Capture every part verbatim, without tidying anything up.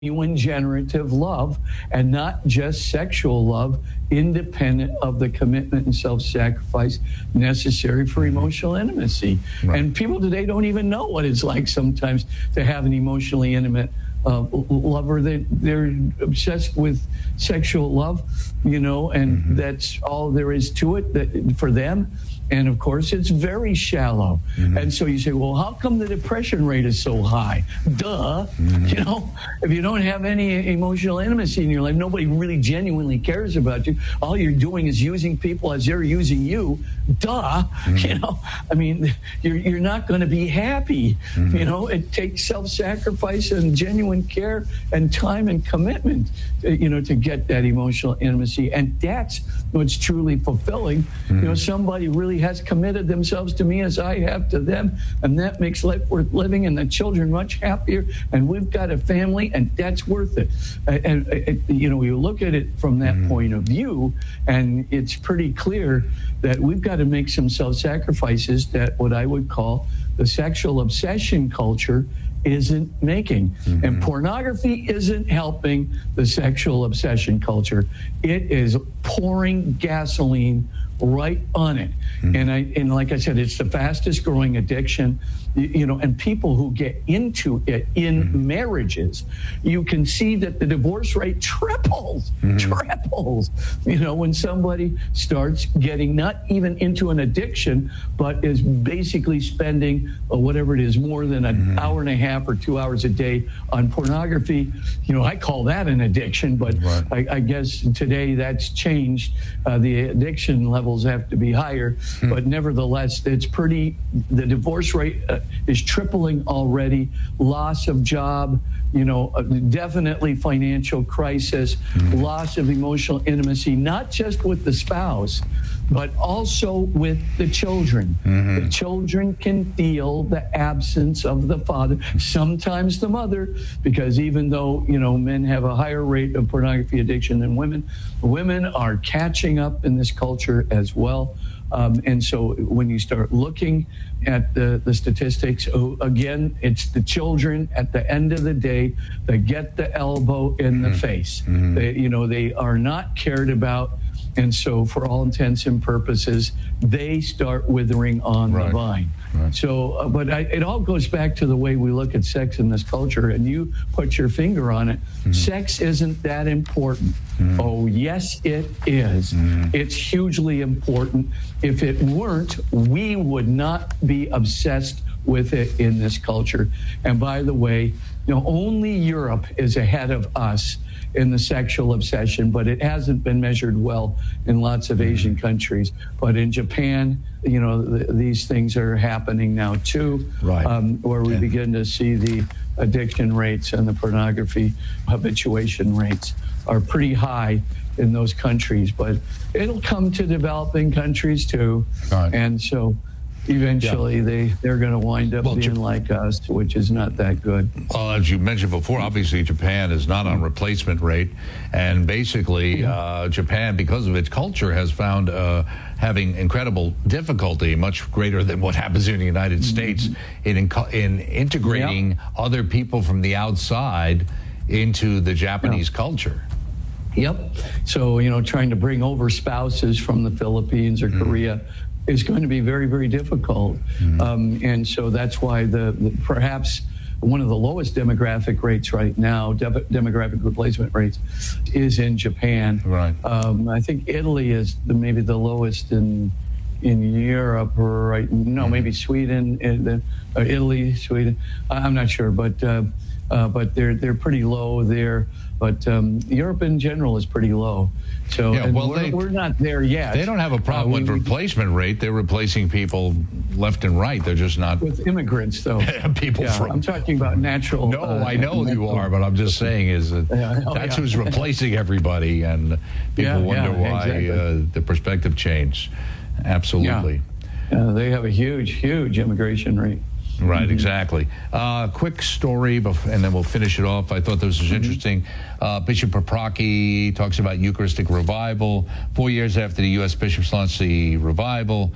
genuine generative love and not just sexual love, independent of the commitment and self-sacrifice necessary for emotional intimacy. Right. And people today don't even know what it's like sometimes to have an emotionally intimate uh, lover. They, they're obsessed with sexual love, you know, and mm-hmm. that's all there is to it that, for them. And of course, it's very shallow. Mm-hmm. And so you say, well, how come the depression rate is so high? Duh. Mm-hmm. You know, if you don't have any emotional intimacy in your life, nobody really genuinely cares about you. All you're doing is using people as they're using you. Duh. Mm-hmm. You know, I mean, you're, you're not going to be happy. Mm-hmm. You know, it takes self-sacrifice and genuine care and time and commitment, you know, to get that emotional intimacy. And that's what's truly fulfilling. Mm-hmm. You know, somebody really has committed themselves to me as I have to them, and that makes life worth living and the children much happier, and we've got a family, and that's worth it. And, and you know, you look at it from that mm-hmm. point of view, and it's pretty clear that we've got to make some self-sacrifices that what I would call the sexual obsession culture isn't making. Mm-hmm. And pornography isn't helping the sexual obsession culture. It is pouring gasoline right on it. Mm-hmm. And I and like I said, it's the fastest growing addiction, you, you know, and people who get into it in mm-hmm. marriages, you can see that the divorce rate triples, mm-hmm. triples, you know, when somebody starts getting not even into an addiction, but is basically spending uh, whatever it is, more than an mm-hmm. hour and a half or two hours a day on pornography. You know, I call that an addiction, but right. I, I guess today that's changed. Uh, the addiction level have to be higher, hmm. but nevertheless, it's pretty, the divorce rate uh, is tripling already, loss of job, you know, uh, definitely financial crisis, hmm. loss of emotional intimacy, not just with the spouse, but also with the children. Mm-hmm. The children can feel the absence of the father, sometimes the mother, because even though, you know, men have a higher rate of pornography addiction than women, women are catching up in this culture as well. Um, and so when you start looking at the, the statistics, oh, again, it's the children at the end of the day that get the elbow in mm-hmm. the face. Mm-hmm. They, you know, they are not cared about. And so for all intents and purposes, they start withering on right. the vine. Right. So, uh, but I, it all goes back to the way we look at sex in this culture, and you put your finger on it. Mm-hmm. Sex isn't that important. Mm-hmm. Oh, yes, it is. Mm-hmm. It's hugely important. If it weren't, we would not be obsessed with it in this culture. And by the way, you know, only Europe is ahead of us in the sexual obsession, but it hasn't been measured well in lots of Asian countries. But in Japan, you know, th- these things are happening now too, right. um, where we yeah. begin to see the addiction rates and the pornography habituation rates are pretty high in those countries. But it'll come to developing countries too. Right. And so eventually yeah. they, they're going to wind up well, being Jap- like us, which is not that good. Well, as you mentioned before, obviously Japan is not on replacement rate. And basically, uh, Japan, because of its culture, has found uh, having incredible difficulty, much greater than what happens in the United States, in, in, in integrating yep. other people from the outside into the Japanese yep. culture. Yep. So, you know, trying to bring over spouses from the Philippines or mm. Korea is going to be very, very difficult. Mm-hmm. Um, and so that's why the, the perhaps one of the lowest demographic rates right now, de- demographic replacement rates, is in Japan. Right. Um, I think Italy is the, maybe the lowest in in Europe, or right? No, mm-hmm. maybe Sweden, and, uh, Italy, Sweden. I'm not sure, but uh, uh, but they're they're pretty low there. But um, Europe in general is pretty low. So yeah, well, we're, they, we're not there yet. They don't have a problem uh, we, with replacement rate. They're replacing people left and right. They're just not... With immigrants, though. people yeah, from... I'm talking about natural... No, uh, I know natural. you are, but I'm just saying is that yeah, oh, that's yeah. who's replacing everybody, and people yeah, wonder yeah, why exactly. uh, the perspective changed. Absolutely. Yeah. Uh, they have a huge, huge immigration rate. Right, mm-hmm. exactly. Uh, quick story, bef- and then we'll finish it off. I thought this was mm-hmm. interesting. Uh, Bishop Paprocki talks about Eucharistic revival. Four years after the U S bishops launched the revival,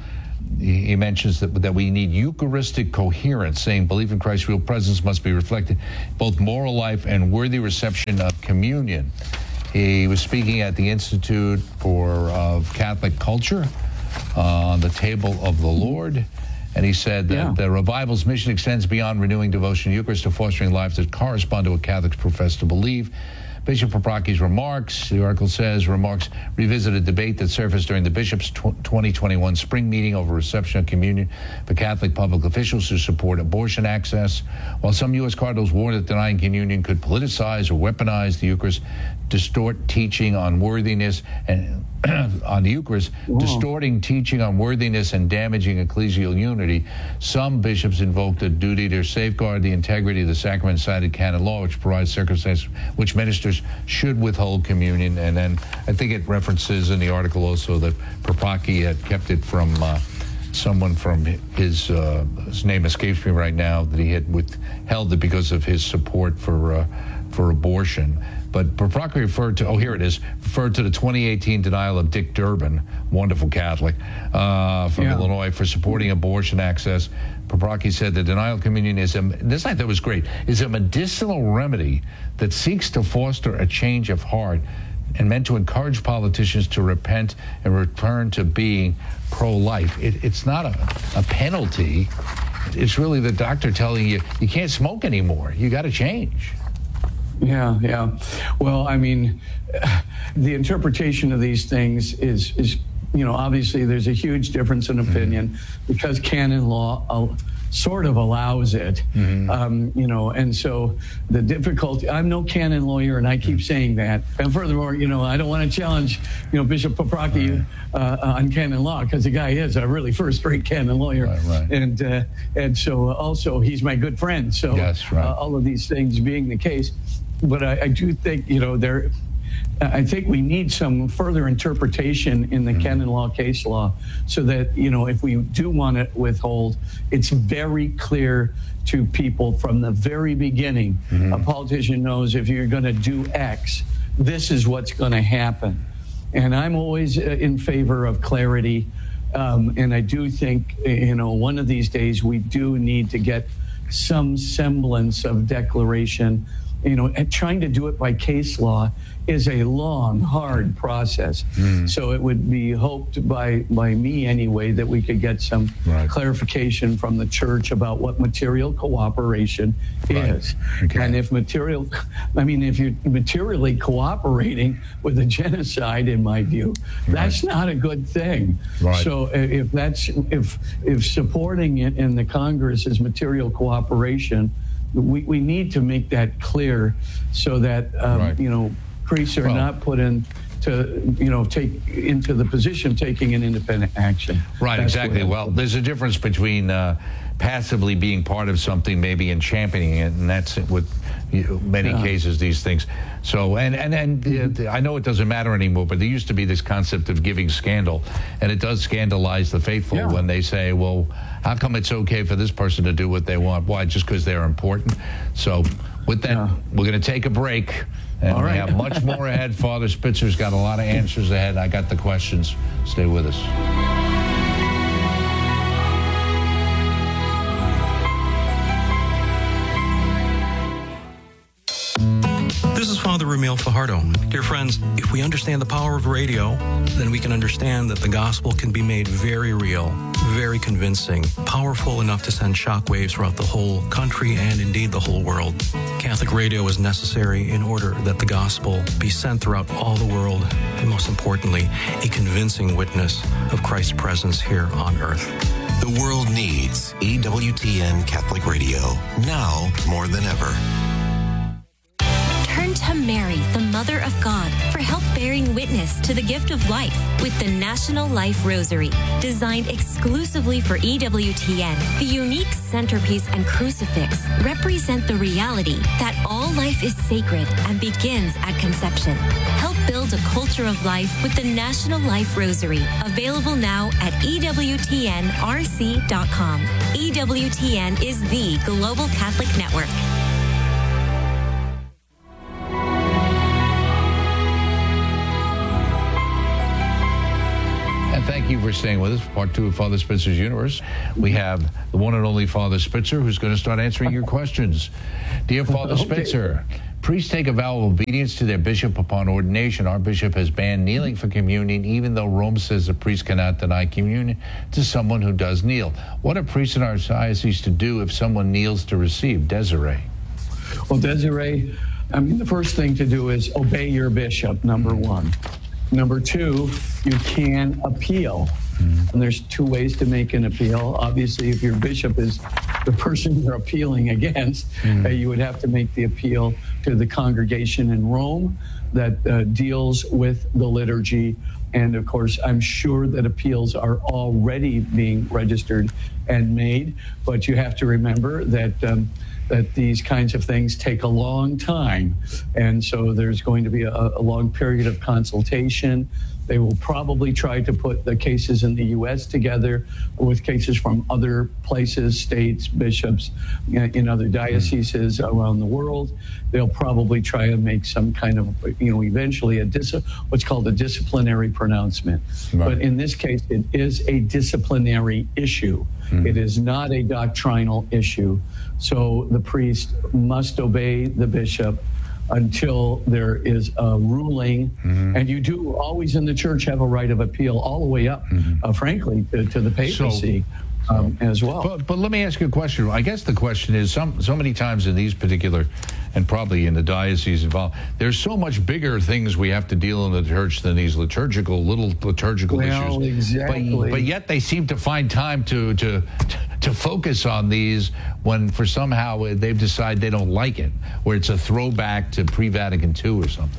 he, he mentions that, that we need Eucharistic coherence, saying belief in Christ's real presence must be reflected both moral life and worthy reception of communion. He was speaking at the Institute for uh, Catholic Culture uh, on the Table of the Lord. And he said that yeah. the revival's mission extends beyond renewing devotion to Eucharist to fostering lives that correspond to what Catholics profess to believe. Bishop Paprocki's remarks, the article says, remarks revisit a debate that surfaced during the Bishop's twenty twenty-one spring meeting over reception of communion for Catholic public officials who support abortion access. While some U S cardinals warned that denying communion could politicize or weaponize the Eucharist, distort teaching on worthiness and on the Eucharist, Whoa. distorting teaching on worthiness and damaging ecclesial unity, some bishops invoked a duty to safeguard the integrity of the sacrament, cited canon law, which provides circumstances which ministers should withhold communion. And then I think it references in the article also that Paprocki had kept it from uh, someone from his, uh, his name escapes me right now, that he had withheld it because of his support for uh, for abortion. But Paprocki referred to, oh, here it is, referred to the twenty eighteen denial of Dick Durbin, wonderful Catholic, uh, from yeah. Illinois, for supporting abortion access. Paprocki said the denial of communion is, a, this I thought was great, is a medicinal remedy that seeks to foster a change of heart and meant to encourage politicians to repent and return to being pro-life. It, it's not a, a penalty. It's really the doctor telling you, you can't smoke anymore. You got to change. Yeah, yeah. Well, I mean, the interpretation of these things is, is you know, obviously there's a huge difference in opinion mm-hmm. because canon law uh, sort of allows it, mm-hmm. um, you know, and so the difficulty, I'm no canon lawyer, and I keep saying that. And furthermore, you know, I don't want to challenge, you know, Bishop Paprocki uh, on canon law, because the guy is a really first-rate canon lawyer. Right, right. And, uh, and so also he's my good friend. So yes, right. uh, all of these things being the case, but I, I do think, you know, there, I think we need some further interpretation in the mm-hmm. canon law, case law, so that, you know, if we do want to withhold, it's very clear to people from the very beginning. Mm-hmm. A politician knows if you're going to do X, this is what's going to happen. And I'm always in favor of clarity. Um, and I do think, you know, one of these days we do need to get some semblance of declaration. You know, and trying to do it by case law is a long, hard process. Mm. So it would be hoped by by me anyway that we could get some right. clarification from the church about what material cooperation right. is. Okay. And if material, I mean, if you're materially cooperating with a genocide, in my view, right. that's not a good thing. Right. So if that's if if supporting it in the Congress is material cooperation, We, we need to make that clear so that, um, right. you know, priests are well, not put in to, you know, take into the position of taking an independent action. Right, That's exactly. Well, there's a difference between uh, passively being part of something maybe and championing it, and that's with you know, many yeah. cases, these things. So, and, and, and mm-hmm. uh, I know it doesn't matter anymore, but there used to be this concept of giving scandal, and it does scandalize the faithful yeah. when they say, well, how come it's okay for this person to do what they want? Why? Just because they're important? So with that, yeah. we're going to take a break, and All right. we have much more ahead. Father Spitzer's got a lot of answers ahead. I got the questions. Stay with us. This is Father Ramil Fajardo. Dear friends, if we understand the power of radio, then we can understand that the gospel can be made very real, very convincing, powerful enough to send shockwaves throughout the whole country and indeed the whole world. Catholic radio is necessary in order that the gospel be sent throughout all the world, and most importantly, a convincing witness of Christ's presence here on earth. The world needs E W T N Catholic Radio, now more than ever. Turn to Mary, the Mother of God, for help bearing witness to the gift of life with the National Life Rosary. Designed exclusively for E W T N, the unique centerpiece and crucifix represent the reality that all life is sacred and begins at conception. Help build a culture of life with the National Life Rosary, available now at E W T N R C dot com. E W T N is the global Catholic network. Thank Thank you for staying with us. Part two of Father Spitzer's Universe. We have the one and only Father Spitzer, who's going to start answering your questions. Dear Father okay. Spitzer, priests take a vow of obedience to their bishop upon ordination. Our bishop has banned kneeling for communion, even though Rome says a priest cannot deny communion to someone who does kneel. What are priests in our diocese to do if someone kneels to receive? Desiree. Well, Desiree, I mean, the first thing to do is obey your bishop, number one. Number two, you can appeal. Mm-hmm. And there's two ways to make an appeal. Obviously, if your bishop is the person you're appealing against, mm-hmm. uh, you would have to make the appeal to the congregation in Rome that uh, deals with the liturgy. And of course, I'm sure that appeals are already being registered and made. But you have to remember that um, that these kinds of things take a long time. And so there's going to be a, a long period of consultation. They will probably try to put the cases in the U S together with cases from other places, states, bishops, in other dioceses around the world. They'll probably try and make some kind of, you know, eventually a dis- what's called a disciplinary pronouncement. Right. But in this case, it is a disciplinary issue. Mm. It is not a doctrinal issue. So the priest must obey the bishop until there is a ruling. Mm-hmm. And you do always in the church have a right of appeal all the way up, mm-hmm. uh, frankly, to, to the papacy. So, Um, as well. But, but let me ask you a question. I guess the question is, some so many times in these particular, and probably in the diocese involved, there's so much bigger things we have to deal in the church than these liturgical, little liturgical well, issues. Exactly. But, but yet they seem to find time to, to, to focus on these when for somehow they've decided they don't like it, where it's a throwback to pre-Vatican two or something.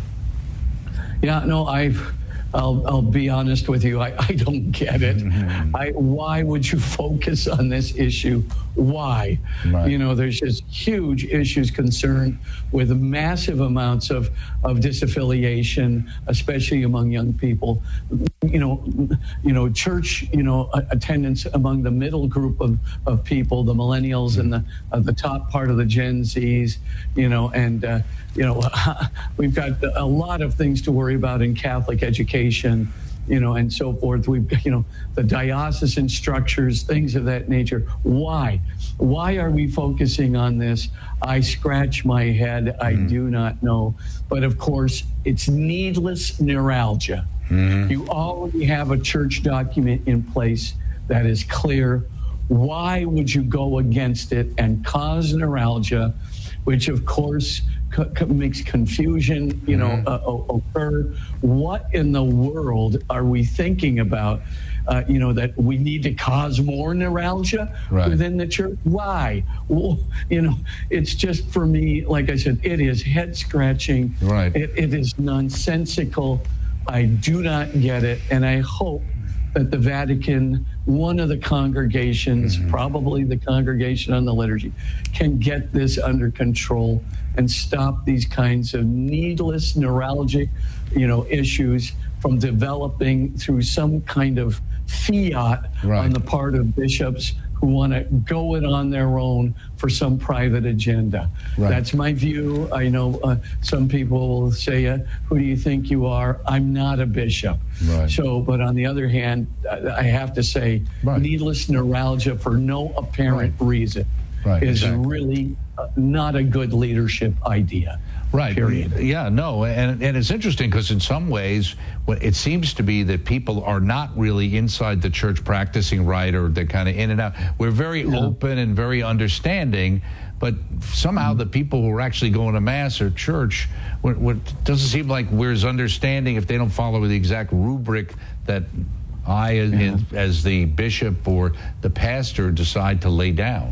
Yeah, no, I've... I'll, I'll be honest with you. I, I don't get it. Mm-hmm. I, why would you focus on this issue? Why? Right. You know, there's just huge issues concerned with massive amounts of, of disaffiliation, especially among young people. You know, you know, church, you know, attendance among the middle group of, of people, the millennials and the uh, the top part of the Gen Zs, you know, and, uh, you know, we've got a lot of things to worry about in Catholic education, you know, and so forth. We've, you know, the diocesan structures, things of that nature. Why? Why are we focusing on this? I scratch my head. I mm. do not know. But of course, it's needless neuralgia. Mm-hmm. You already have a church document in place that is clear. Why would you go against it and cause neuralgia, which of course co- co- makes confusion, you mm-hmm. know, uh, occur? What in the world are we thinking about? Uh, you know, that we need to cause more neuralgia right. within the church? Why? Well, you know, it's just, for me, like I said, it is head scratching. Right. It, it is nonsensical. I do not get it, and I hope that the Vatican, one of the congregations, mm-hmm. probably the congregation on the liturgy, can get this under control and stop these kinds of needless neuralgic, you know, issues from developing through some kind of fiat right. on the part of bishops who want to go it on their own for some private agenda. Right. That's my view. I know uh, some people will say, uh, who do you think you are? I'm not a bishop. Right. So, but on the other hand, I have to say, right. needless neuralgia for no apparent right. reason right. is exactly. really uh, not a good leadership idea. Right. Period. Yeah, no. And, and it's interesting because in some ways, it seems to be that people are not really inside the church practicing right, or they're kind of in and out. We're very yeah. open and very understanding, but somehow mm-hmm. the people who are actually going to Mass or church, what, what doesn't seem like we're as understanding if they don't follow the exact rubric that I, yeah. in, as the bishop or the pastor, decide to lay down.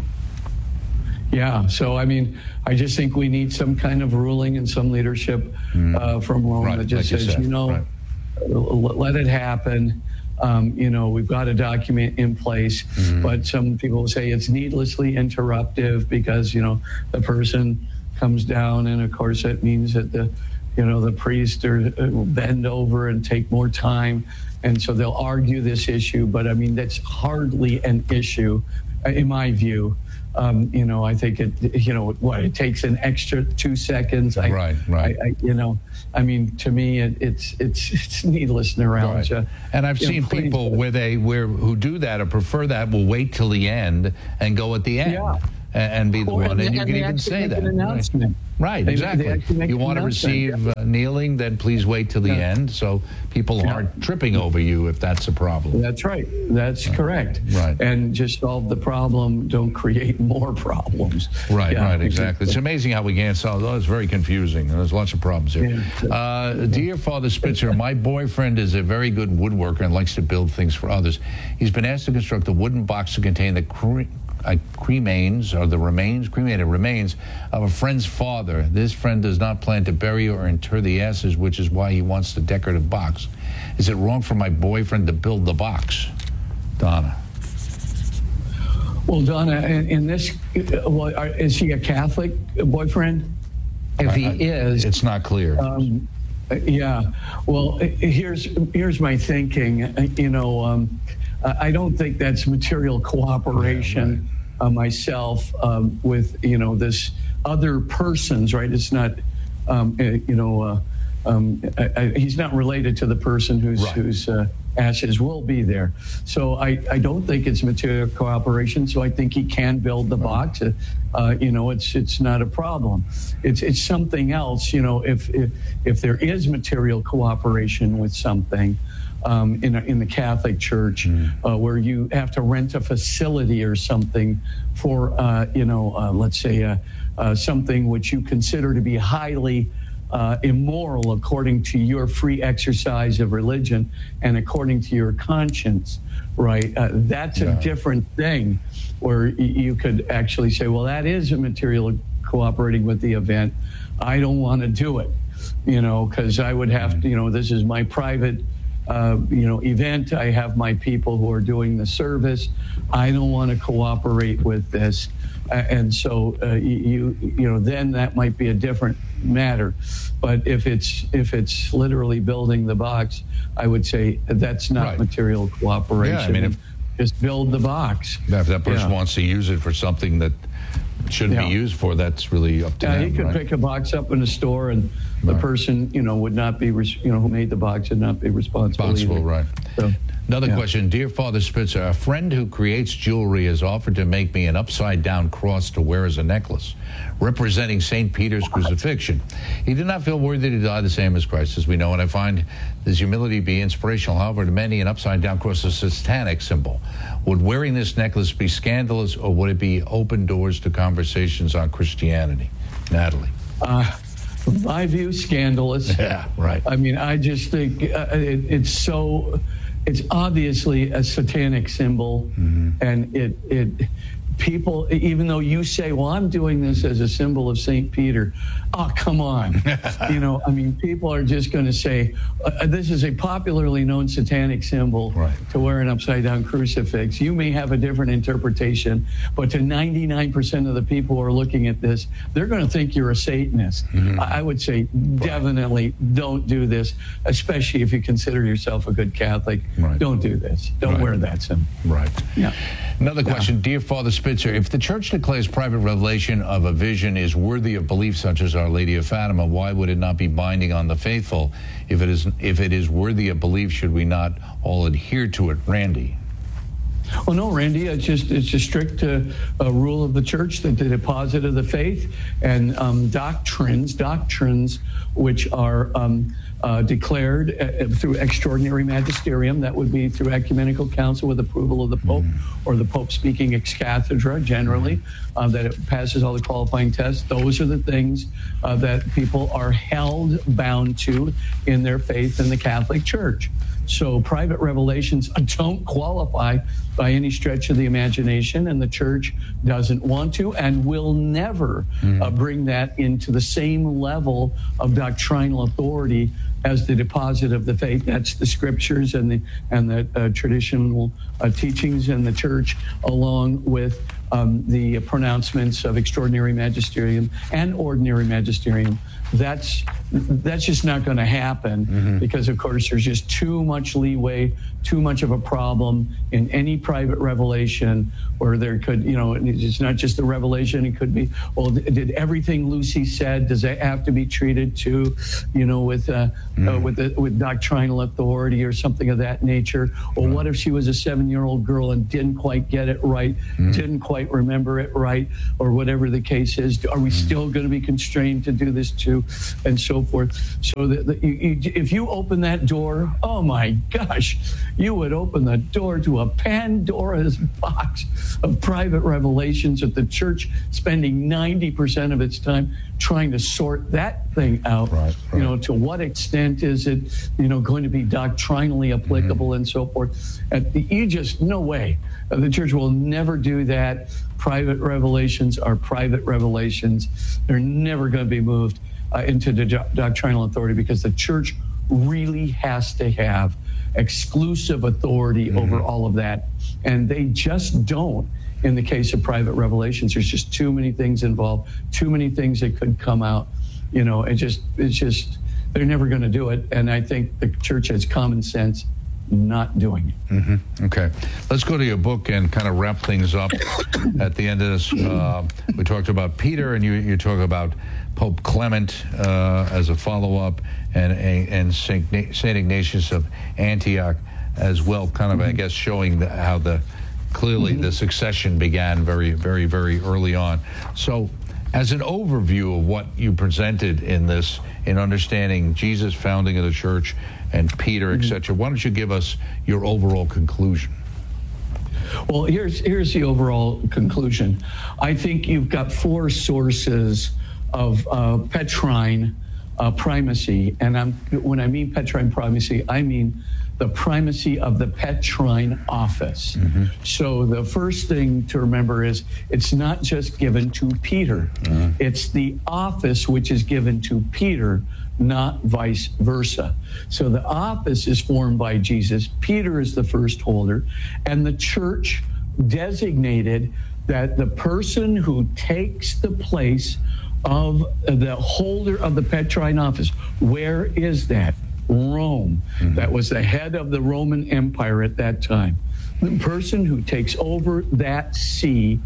Yeah, so I mean, I just think we need some kind of ruling and some leadership mm. uh, from Rome right, that just like says, you, you know, right. let it happen. Um, you know, we've got a document in place, mm. but some people say it's needlessly interruptive because, you know, the person comes down, and of course it means that the, you know, the priest or will bend over and take more time, and so they'll argue this issue. But I mean, that's hardly an issue, in my view. Um, you know, I think it, you know, what, it takes an extra two seconds. I, right, right. I, I, you know, I mean, to me, it, it's it's it's needless neuralgia. Right. And I've seen know, people where they where who do that or prefer that will wait till the end and go at the end. Yeah. And be the well, one, and, and you can even say that. Right, right they, exactly. they you want to receive uh, kneeling, then please wait till the yeah. end, so people yeah. aren't tripping over you if that's a problem. That's right. That's right. correct. Right. And just solve the problem. Don't create more problems. Right. Yeah, right. Exactly. It's amazing how we can't solve. Oh, it's very confusing. There's lots of problems here. Yeah. Uh, dear Father Spitzer, my boyfriend is a very good woodworker and likes to build things for others. He's been asked to construct a wooden box to contain the cre- Uh, cremains or the remains, cremated remains of a friend's father. This friend does not plan to bury or inter the ashes, which is why he wants the decorative box. Is it wrong for my boyfriend to build the box? Donna. Well, Donna, in, in this, well, are, is he a Catholic boyfriend? If he I, I, is, it's not clear. Um, yeah. Well, here's here's my thinking. You know, um, I don't think that's material cooperation. Yeah, right. Uh, myself um, with you know this other person's right. It's not um, uh, you know uh, um, I, I, he's not related to the person whose right. whose uh, ashes will be there. So I, I don't think it's material cooperation. So I think he can build the right. box. Uh, uh, you know, it's it's not a problem. It's it's something else. You know, if if, if there is material cooperation with something. Um, in, a, in the Catholic Church, mm. uh, where you have to rent a facility or something for, uh, you know, uh, let's say uh, uh, something which you consider to be highly uh, immoral according to your free exercise of religion and according to your conscience, right? Uh, that's yeah. a different thing where y- you could actually say, well, that is a material cooperating with the event. I don't want to do it, you know, because I would have mm. to, you know, this is my private Uh, you know, event. I have my people who are doing the service. I don't want to cooperate with this, uh, and so uh, you, you know, then that might be a different matter. But if it's if it's literally building the box, I would say that's not right. material cooperation. Yeah, I mean, if, just build the box. If that person yeah. wants to use it for something that shouldn't yeah. be used for, that's really up to yeah, them. Yeah, he could right? pick a box up in a store, and the right. person, you know, would not be, res- you know, who made the box would not be responsible. Responsible, either. right. So, Another yeah. question. Dear Father Spitzer, a friend who creates jewelry has offered to make me an upside-down cross to wear as a necklace, representing Saint Peter's crucifixion. He did not feel worthy to die the same as Christ, as we know, and I find this humility be inspirational. However, to many, an upside-down cross is a satanic symbol. Would wearing this necklace be scandalous, or would it be open doors to conversations on Christianity? Natalie. Uh, my view, scandalous. Yeah, right. I mean, I just think uh, it, it's so, it's obviously a satanic symbol, mm-hmm. and it, it, people, even though you say, well, I'm doing this as a symbol of Saint Peter. Oh, come on. You know, I mean, people are just going to say, uh, this is a popularly known satanic symbol right. to wear an upside-down crucifix. You may have a different interpretation, but to ninety-nine percent of the people who are looking at this, they're going to think you're a Satanist. Mm-hmm. I would say definitely right. don't do this, especially if you consider yourself a good Catholic. Right. Don't do this. Don't right. wear that symbol. Right. Yeah. Another question. Yeah. Dear Father Spitzer, if the Church declares private revelation of a vision is worthy of belief, such as Our Lady of Fatima, why would it not be binding on the faithful? If it is if it is worthy of belief, should we not all adhere to it? Randy. Well, no, Randy, it's just it's a strict uh, uh, rule of the church that the deposit of the faith and um, doctrines, doctrines which are um, uh, declared uh, through extraordinary magisterium, that would be through ecumenical council with approval of the Pope, mm-hmm. or the Pope speaking ex cathedra generally, uh, that it passes all the qualifying tests. Those are the things uh, that people are held bound to in their faith in the Catholic Church. So private revelations don't qualify by any stretch of the imagination, and the church doesn't want to and will never mm. uh, bring that into the same level of doctrinal authority as the deposit of the faith. That's the scriptures and the and the uh, traditional uh, teachings in the church, along with um, the pronouncements of extraordinary magisterium and ordinary magisterium. That's that's just not going to happen mm-hmm. because, of course, there's just too much leeway, too much of a problem in any private revelation where there could, you know, it's not just the revelation. It could be, well, did everything Lucy said, does that have to be treated to, you know, with uh, mm-hmm. uh, with the, with doctrinal authority or something of that nature? Or mm-hmm. what if she was a seven-year-old girl and didn't quite get it right, mm-hmm. didn't quite remember it right, or whatever the case is? Are we mm-hmm. still going to be constrained to do this too? And so forth. So that, that you, you, if you open that door, oh my gosh, you would open the door to a Pandora's box of private revelations at the church spending ninety percent of its time trying to sort that thing out. Right, right. You know, to what extent is it, you know, going to be doctrinally applicable mm-hmm. and so forth. And you just, no way. The church will never do that. Private revelations are private revelations. They're never going to be moved Uh, into the do- doctrinal authority because the church really has to have exclusive authority mm-hmm. over all of that. And they just don't in the case of private revelations. There's just too many things involved, too many things that could come out. You know, it just, it's just, they're never going to do it. And I think the church has common sense not doing it. Mm-hmm. Okay. Let's go to your book and kind of wrap things up at the end of this. Uh, we talked about Peter, and you, you talk about Pope Clement uh, as a follow-up, and, and Saint Ignatius of Antioch as well, kind of, mm-hmm. I guess, showing the, how the clearly mm-hmm. the succession began very, very, very early on. So as an overview of what you presented in this, in understanding Jesus' founding of the church and Peter, et cetera, why don't you give us your overall conclusion? Well, here's here's the overall conclusion. I think you've got four sources of uh, Petrine uh, primacy, and I'm when I mean Petrine primacy, I mean the primacy of the Petrine office. Mm-hmm. So the first thing to remember is it's not just given to Peter. Mm-hmm. It's the office which is given to Peter, not vice versa. So the office is formed by Jesus. Peter is the first holder, and the church designated that the person who takes the place of the holder of the Petrine office, where is that? Rome. Mm-hmm. That was the head of the Roman Empire at that time. The person who takes over that see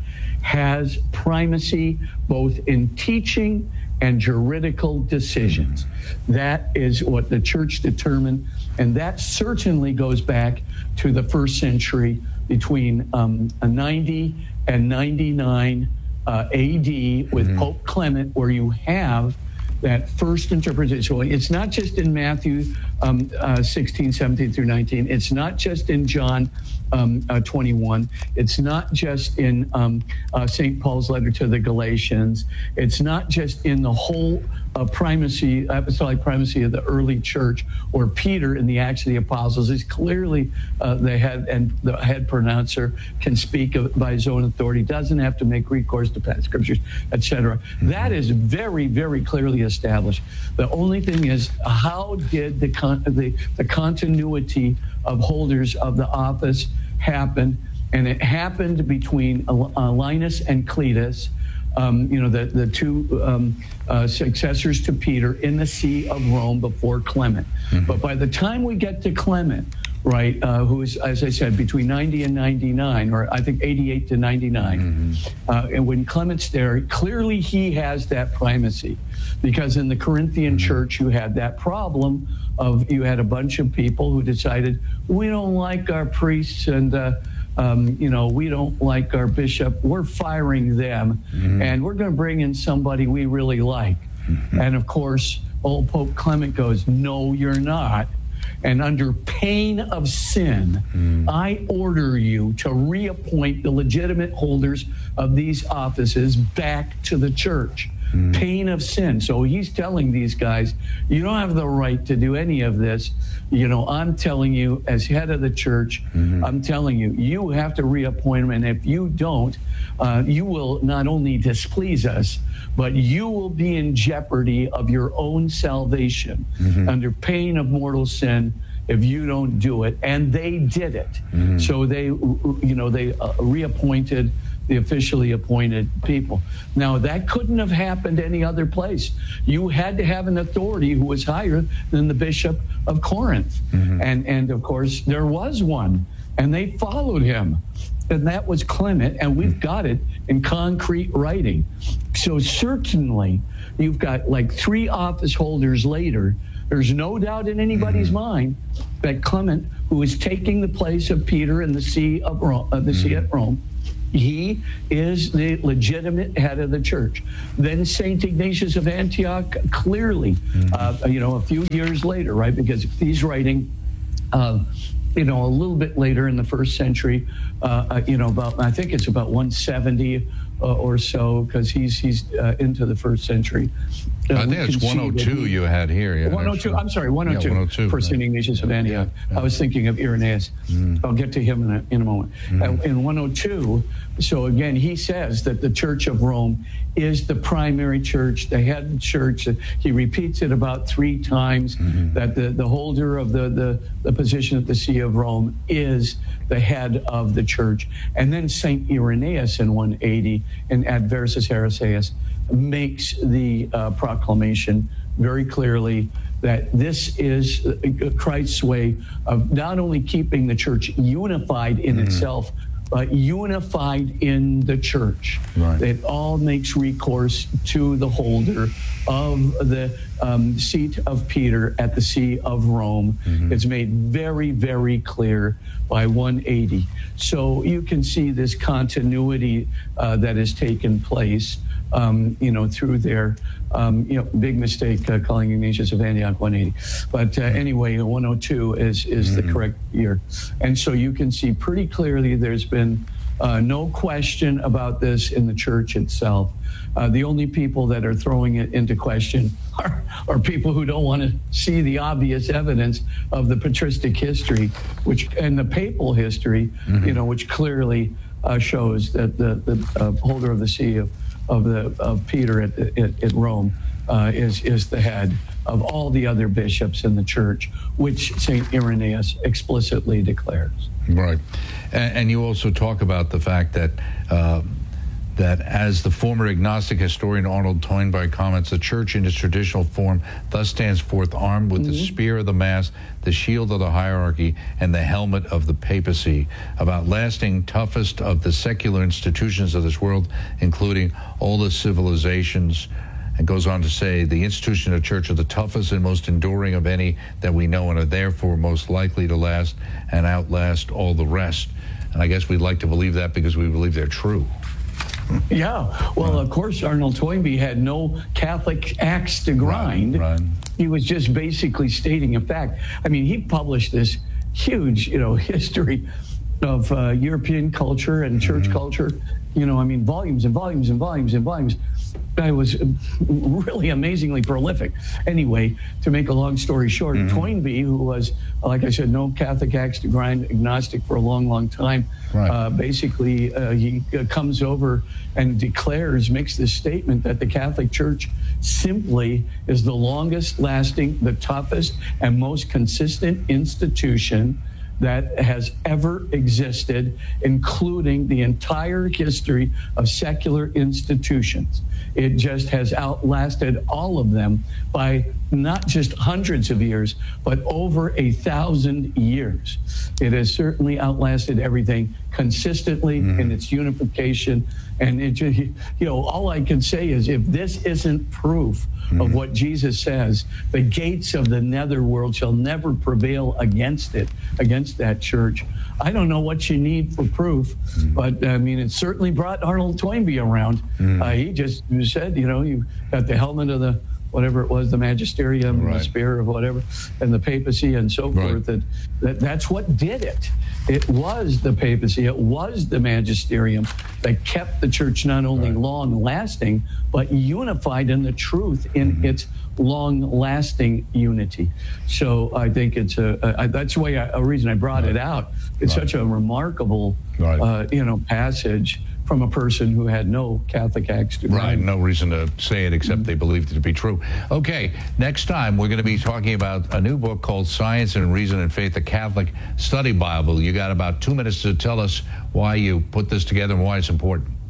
has primacy both in teaching and juridical decisions. That is what the church determined, and that certainly goes back to the first century between um, ninety and ninety-nine uh, A D with mm-hmm. Pope Clement, where you have that first interpretation. So it's not just in Matthew um, uh, sixteen, seventeen through nineteen. It's not just in John um, uh, twenty-one. It's not just in um, uh, Saint Paul's letter to the Galatians. It's not just in the whole uh, primacy, apostolic primacy of the early church, or Peter in the Acts of the Apostles is clearly uh, the head, and the head pronouncer can speak of, by his own authority, doesn't have to make recourse to past scriptures, et cetera. Mm-hmm. That is very, very clearly established. The only thing is, how did the con- the, the continuity of holders of the office happen? And it happened between uh, Linus and Cletus, um, you know, the, the two um, uh, successors to Peter in the See of Rome before Clement. Mm-hmm. But by the time we get to Clement, right, uh, who is, as I said, between ninety and ninety-nine, or I think eighty-eight to ninety-nine. Mm-hmm. Uh, and when Clement's there, clearly he has that primacy, because in the Corinthian mm-hmm. church, you had that problem of, you had a bunch of people who decided, we don't like our priests, and uh, um, you know, we don't like our bishop, we're firing them, mm-hmm. and we're going to bring in somebody we really like. Mm-hmm. And of course, old Pope Clement goes, no, you're not. And under pain of sin, mm. I order you to reappoint the legitimate holders of these offices back to the church. Mm. Pain of sin. So he's telling these guys, you don't have the right to do any of this. You know, I'm telling you, as head of the church, mm-hmm. I'm telling you, you have to reappoint them. And if you don't, uh, you will not only displease us, but you will be in jeopardy of your own salvation mm-hmm. under pain of mortal sin if you don't do it. And they did it. Mm-hmm. So they, you know, they uh, reappointed the officially appointed people. Now, that couldn't have happened any other place. You had to have an authority who was higher than the Bishop of Corinth. Mm-hmm. And, and of course, there was one, and they followed him. And that was Clement, and we've got it in concrete writing. So certainly, you've got like three office holders later. There's no doubt in anybody's mm-hmm. mind that Clement, who is taking the place of Peter in the see of Rome, uh, the mm-hmm. see at Rome, he is the legitimate head of the church. Then Saint Ignatius of Antioch, clearly, mm-hmm. uh, you know, a few years later, right? Because he's writing, uh, you know, a little bit later in the first century, uh, uh, you know, about I think it's about one seventy uh, or so, because he's he's uh, into the first century. Uh, I think it's one oh two he, you had here. Yeah, one oh two, I'm sorry, one oh two, yeah, one oh two for Saint Ignatius of Antioch. Yeah, yeah. I was thinking of Irenaeus. Mm. I'll get to him in a, in a moment. Mm. Uh, in one oh two, so again, he says that the Church of Rome is the primary church, the head church. He repeats it about three times, mm-hmm. that the, the holder of the, the, the position at the See of Rome is the head of the church. And then Saint Irenaeus in one eighty in Ad Versus Heresias makes the uh, proclamation very clearly that this is Christ's way of not only keeping the church unified in mm-hmm. itself, but unified in the church. Right. It all makes recourse to the holder of the um, seat of Peter at the See of Rome. Mm-hmm. It's made very, very clear by one eighty. So you can see this continuity uh, that has taken place, um, you know, through there. Um, you know, big mistake uh, calling Ignatius of Antioch one eighty. But uh, anyway, one oh two is, is mm-hmm. the correct year. And so you can see pretty clearly there's been uh, no question about this in the church itself. Uh, the only people that are throwing it into question are, are people who don't want to see the obvious evidence of the patristic history, which and the papal history, mm-hmm. you know, which clearly uh, shows that the, the uh, holder of the See of of the of Peter at, at, at Rome uh, is is the head of all the other bishops in the church, which Saint Irenaeus explicitly declares. Right, and, and you also talk about the fact that uh, that as the former agnostic historian Arnold Toynbee comments, the church in its traditional form thus stands forth armed with mm-hmm. the spear of the mass, the shield of the hierarchy, and the helmet of the papacy, about lasting toughest of the secular institutions of this world, including all the civilizations. And goes on to say, the institution of the church are the toughest and most enduring of any that we know, and are therefore most likely to last and outlast all the rest. And I guess we'd like to believe that because we believe they're true. Yeah, well, of course, Arnold Toynbee had no Catholic axe to grind. Right, right. He was just basically stating a fact. I mean, he published this huge, you know, history of uh, European culture and church mm-hmm. culture. You know, I mean, volumes and volumes and volumes and volumes. Guy was really amazingly prolific. Anyway, to make a long story short, mm-hmm. Toynbee, who was, like I said, no Catholic axe to grind, agnostic for a long, long time, right. uh, basically uh, he uh, comes over and declares, makes this statement that the Catholic Church simply is the longest lasting, the toughest, and most consistent institution that has ever existed, including the entire history of secular institutions. It just has outlasted all of them by not just hundreds of years, but over a thousand years. It has certainly outlasted everything consistently mm. in its unification. And it just, you know, all I can say is if this isn't proof mm. of what Jesus says, the gates of the netherworld shall never prevail against it, against that church. I don't know what you need for proof, mm. but I mean, it certainly brought Arnold Toynbee around. Mm. Uh, he just said, you know, you got the helmet of the, whatever it was, the magisterium, right. the spear of whatever, and the papacy and so right. forth. That, that that's what did it. It was the papacy, it was the magisterium that kept the church not only right. long lasting, but unified in the truth in mm-hmm. its long lasting unity. So I think it's a, a that's the way I, a reason I brought right. it out. It's right. such a remarkable, right. uh, you know, passage from a person who had no Catholic axe to grind. Right, no reason to say it except mm-hmm. they believed it to be true. Okay, next time we're going to be talking about a new book called Science and Reason and Faith, a Catholic Study Bible. You got about two minutes to tell us why you put this together and why it's important.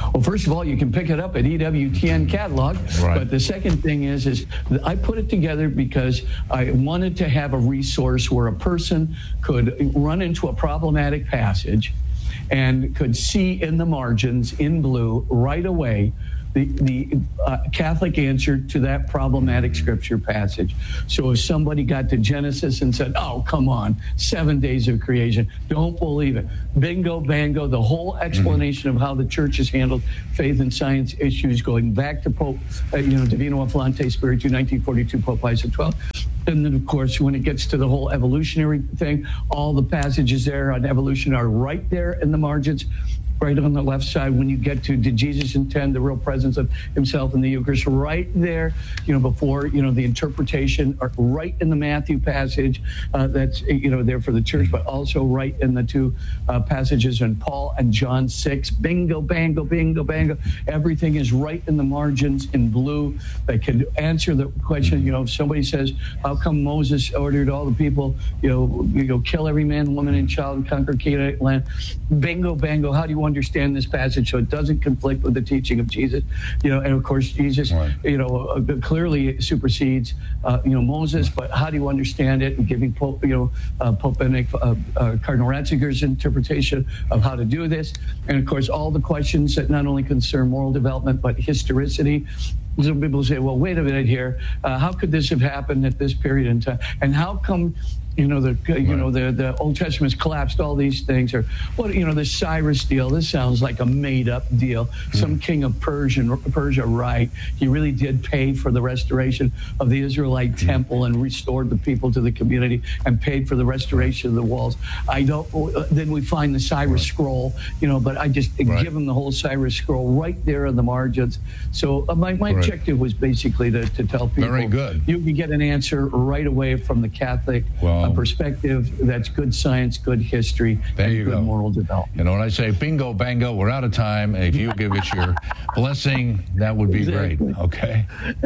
Well, first of all, you can pick it up at E W T N catalog. Right. But the second thing is, is I put it together because I wanted to have a resource where a person could run into a problematic passage and could see in the margins in blue right away the, the uh, Catholic answer to that problematic scripture passage. So if somebody got to Genesis and said, oh, come on, seven days of creation, don't believe it. Bingo, bango, the whole explanation mm-hmm. of how the church has handled faith and science issues going back to Pope, uh, you know, Divino Afflante Spiritu, nineteen forty-two, Pope Pius the twelfth. And then, of course, when it gets to the whole evolutionary thing, all the passages there on evolution are right there in the margins. Right on the left side, when you get to did Jesus intend the real presence of himself in the Eucharist, right there, you know, before, you know, the interpretation, or right in the Matthew passage uh, that's, you know, there for the church, but also right in the two uh, passages in Paul and John six. Bingo, bango, bingo, bango. Everything is right in the margins in blue that can answer the question. You know, if somebody says, how come Moses ordered all the people, you know, you know, kill every man, woman, and child and conquer Canaan land? Bingo, bango. How do you want understand this passage so it doesn't conflict with the teaching of Jesus, you know, and of course Jesus, right. you know, uh, clearly supersedes, uh, you know, Moses. But how do you understand it? And giving Pope, you know, uh, Pope Benedict, uh, uh, Cardinal Ratzinger's interpretation of how to do this, and of course all the questions that not only concern moral development but historicity. Some people say, well, wait a minute here. Uh, how could this have happened at this period in time? And how come, you know, the you right. know the the Old Testament's collapsed all these things, or what, you know, the Cyrus deal? This sounds like a made-up deal. Mm. Some king of Persian, Persia, right? He really did pay for the restoration of the Israelite mm. temple and restored the people to the community and paid for the restoration of the walls. I don't. Uh, then we find the Cyrus right. scroll, you know, but I just right. give him the whole Cyrus scroll right there in the margins. So uh, my my right. objective was basically to to tell people, very good. You can get an answer right away from the Catholic. Well, a perspective that's good science, good history, there and you good go. moral development. You know, when I say bingo, bango, we're out of time. If you give us your blessing, that would be exactly. great. Okay.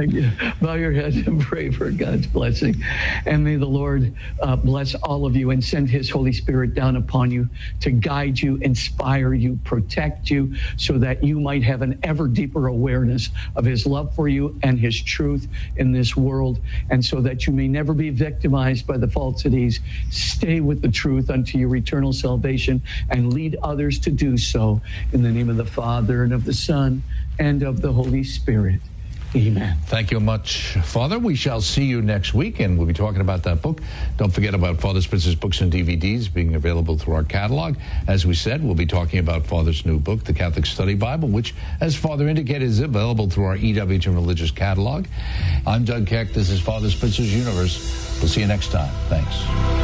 Bow your heads and pray for God's blessing. And may the Lord uh, bless all of you and send his Holy Spirit down upon you to guide you, inspire you, protect you, so that you might have an ever deeper awareness of his love for you and his truth in this world, and so that you may never be victimized by the false Stay with the truth unto your eternal salvation and lead others to do so. In the name of the Father and of the Son and of the Holy Spirit. Amen. Thank you much, Father. We shall see you next week, and we'll be talking about that book. Don't forget about Father Spitzer's books and D V Ds being available through our catalog. As we said, we'll be talking about Father's new book, The Catholic Study Bible, which, as Father indicated, is available through our E W T N Religious catalog. I'm Doug Keck. This is Father Spitzer's Universe. We'll see you next time. Thanks.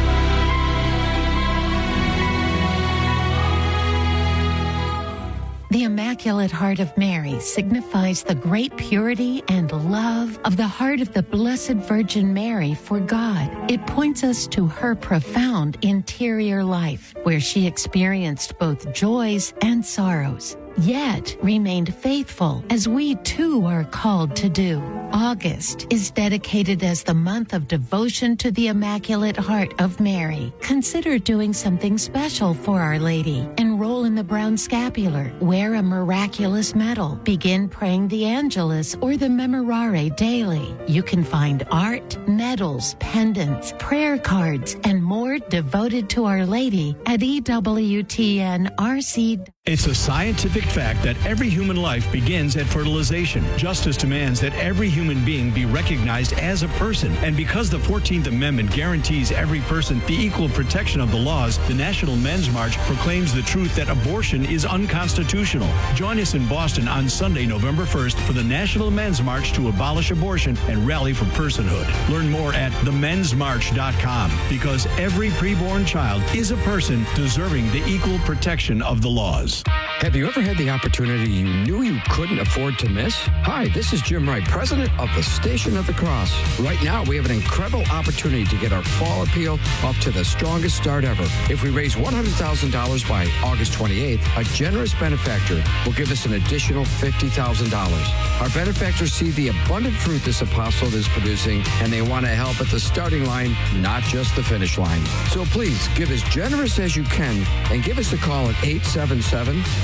The Immaculate Heart of Mary signifies the great purity and love of the heart of the Blessed Virgin Mary for God. It points us to her profound interior life, where she experienced both joys and sorrows, yet remained faithful, as we too are called to do. August is dedicated as the month of devotion to the Immaculate Heart of Mary. Consider doing something special for Our Lady. Enroll in the Brown Scapular, wear a miraculous medal, begin praying the Angelus or the Memorare daily. You can find art, medals, pendants, prayer cards, and more devoted to Our Lady at E W T N R C. It's a scientific fact that every human life begins at fertilization. Justice demands that every human being be recognized as a person. And because the fourteenth Amendment guarantees every person the equal protection of the laws, the National Men's March proclaims the truth that abortion is unconstitutional. Join us in Boston on Sunday, November first for the National Men's March to abolish abortion and rally for personhood. Learn more at the men's march dot com, because every preborn child is a person deserving the equal protection of the laws. Have you ever had the opportunity you knew you couldn't afford to miss? Hi, this is Jim Wright, president of the Station of the Cross. Right now, we have an incredible opportunity to get our fall appeal off to the strongest start ever. If we raise one hundred thousand dollars by August twenty-eighth, a generous benefactor will give us an additional fifty thousand dollars. Our benefactors see the abundant fruit this apostolate is producing, and they want to help at the starting line, not just the finish line. So please, give as generous as you can and give us a call at eight seven seven,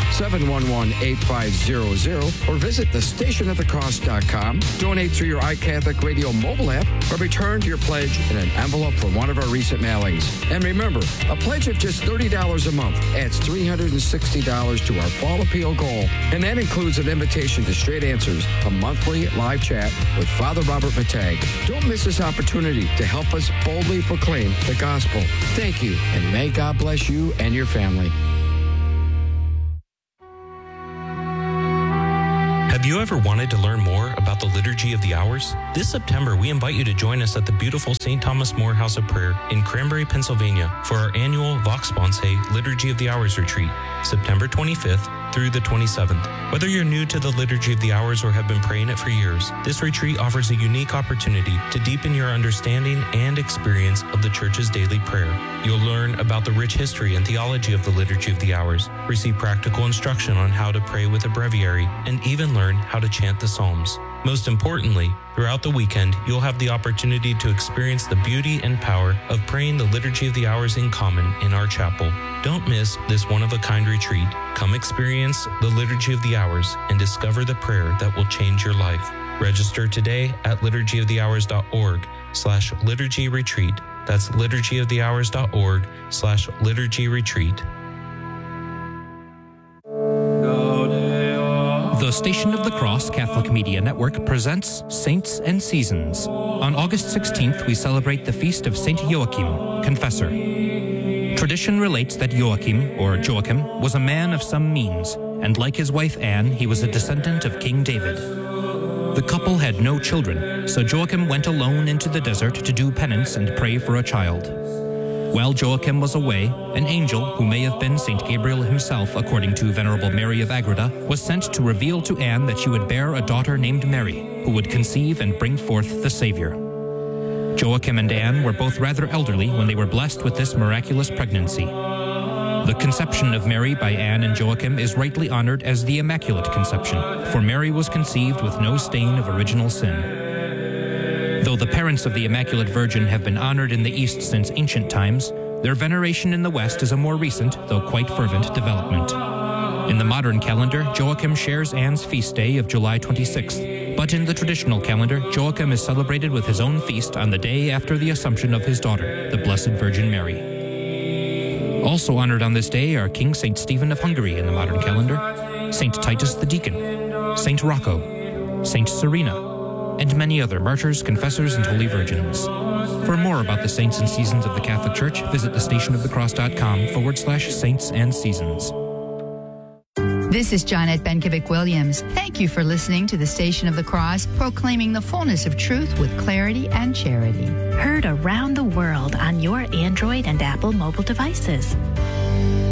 seven one one, eight five zero zero or visit the station of the cross dot com. Donate through your iCatholic Radio mobile app or return your pledge in an envelope from one of our recent mailings. And remember, a pledge of just thirty dollars a month adds three hundred sixty dollars to our fall appeal goal. And that includes an invitation to Straight Answers, a monthly live chat with Father Robert Matag. Don't miss this opportunity to help us boldly proclaim the gospel. Thank you, and may God bless you and your family. Have you ever wanted to learn more about the Liturgy of the Hours? This September, we invite you to join us at the beautiful Saint Thomas More House of Prayer in Cranberry, Pennsylvania for our annual Vox Sponse Liturgy of the Hours retreat, September twenty-fifth through the twenty-seventh. Whether you're new to the Liturgy of the Hours or have been praying it for years, this retreat offers a unique opportunity to deepen your understanding and experience of the Church's daily prayer. You'll learn about the rich history and theology of the Liturgy of the Hours, receive practical instruction on how to pray with a breviary, and even learn how to chant the Psalms. Most importantly, throughout the weekend, you'll have the opportunity to experience the beauty and power of praying the Liturgy of the Hours in common in our chapel. Don't miss this one-of-a-kind retreat. Come experience the Liturgy of the Hours and discover the prayer that will change your life. Register today at liturgy of the hours dot org slash liturgy retreat. That's liturgy of the hours dot org slash liturgy retreat. The Station of the Cross Catholic Media Network presents Saints and Seasons. On August sixteenth, we celebrate the feast of Saint Joachim, Confessor. Tradition relates that Joachim, or Joachim, was a man of some means, and like his wife Anne, he was a descendant of King David. The couple had no children, so Joachim went alone into the desert to do penance and pray for a child. While Joachim was away, an angel, who may have been Saint Gabriel himself according to Venerable Mary of Agreda, was sent to reveal to Anne that she would bear a daughter named Mary, who would conceive and bring forth the Savior. Joachim and Anne were both rather elderly when they were blessed with this miraculous pregnancy. The conception of Mary by Anne and Joachim is rightly honored as the Immaculate Conception, for Mary was conceived with no stain of original sin. Though the parents of the Immaculate Virgin have been honored in the East since ancient times, their veneration in the West is a more recent, though quite fervent, development. In the modern calendar, Joachim shares Anne's feast day of July twenty-sixth, but in the traditional calendar, Joachim is celebrated with his own feast on the day after the Assumption of his daughter, the Blessed Virgin Mary. Also honored on this day are King Saint Stephen of Hungary in the modern calendar, Saint Titus the Deacon, Saint Rocco, Saint Serena, and many other martyrs, confessors, and holy virgins. For more about the saints and seasons of the Catholic Church, visit thestationofthecross.com forward slash saints and seasons. This is Janet Benkovic-Williams. Thank you for listening to the Station of the Cross, proclaiming the fullness of truth with clarity and charity. Heard around the world on your Android and Apple mobile devices.